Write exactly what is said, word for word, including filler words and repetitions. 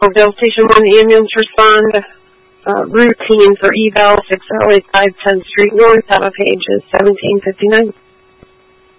Mobile Station one ambulance respond. Uh, routine for eval six oh eight five tenth Street North. Out of page is seventeen fifty-nine.